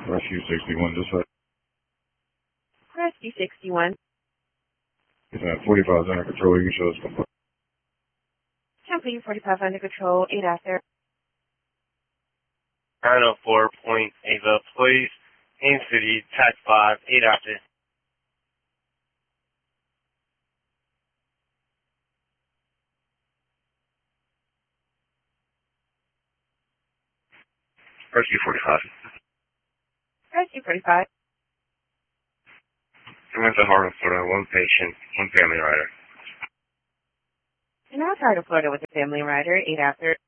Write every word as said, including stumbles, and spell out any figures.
Rescue sixty-one, this way. Rescue sixty-one. It's at forty-five under control. You can show us complaint. Company forty-five under control. eight after. nine oh four Point Ava Police, Haines City, Tac five, eight after. Rescue forty-five. Rescue forty-five. Samantha Harlan, Florida, one patient, one family rider. And now Florida with a family rider. eight after.